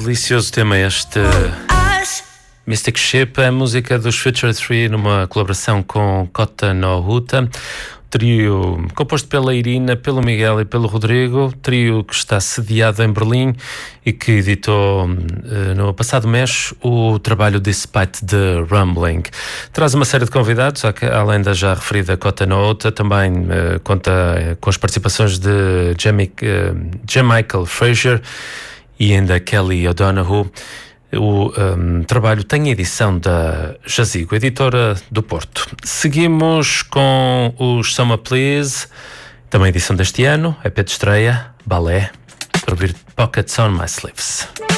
delicioso tema este. Mystic Ship, a música dos Future 3 numa colaboração com Kota no Huta. Trio composto pela Irina, pelo Miguel e pelo Rodrigo, trio que está sediado em Berlim e que editou no passado mês o trabalho Despite the Rumbling. Traz uma série de convidados, além da já referida Kota no Huta, também conta com as participações de J-Michael Fraser e ainda Kelly O'Donoghue. O trabalho tem edição da Jazigo, editora do Porto. Seguimos com os Summer Please, também edição deste ano, EP de estreia, Balé, para ouvir Pockets on My Sleeves.